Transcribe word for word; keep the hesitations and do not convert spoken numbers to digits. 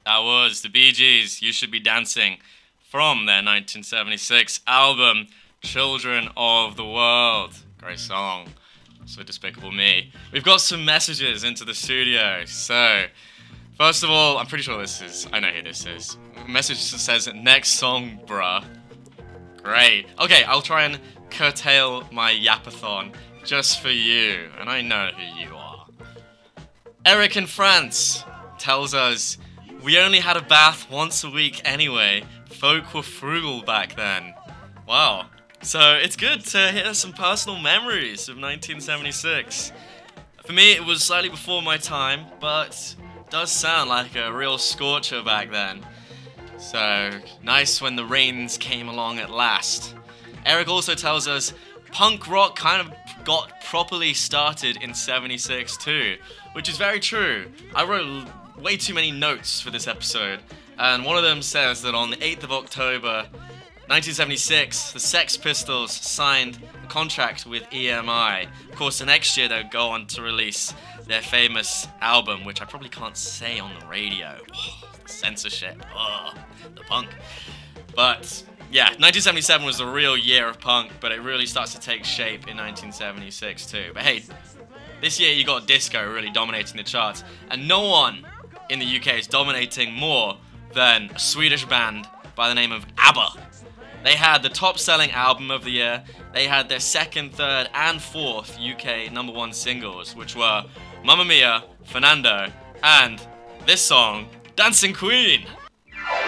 That was the Bee Gees, You Should Be Dancing, from their nineteen seventy-six album, Children of the World. Great song. So Despicable Me. We've got some messages into the studio. So, first of all, I'm pretty sure this is, I know who this is. Message says, next song, bruh. Great. Okay, I'll try and curtail my yapathon just for you, and I know who you are. Eric in France tells us, we only had a bath once a week anyway. Folk were frugal back then. Wow. So it's good to hear some personal memories of nineteen seventy-six. For me, it was slightly before my time, but it does sound like a real scorcher back then. So nice when the rains came along at last. Eric also tells us punk rock kind of got properly started in seventy-six too, which is very true. I wrote way too many notes for this episode, and one of them says that on the eighth of October nineteen seventy-six, the Sex Pistols signed a contract with E M I. Of course, the next year they'll go on to release their famous album, which I probably can't say on the radio. Oh, censorship. Oh, the punk. But yeah, nineteen seventy-seven was the real year of punk, but it really starts to take shape in nineteen seventy-six too. But hey, this year you got disco really dominating the charts, and no one in the U K is dominating more than a Swedish band by the name of ABBA. They had the top-selling album of the year. They had their second, third, and fourth U K number one singles, which were Mamma Mia, Fernando, and this song, Dancing Queen.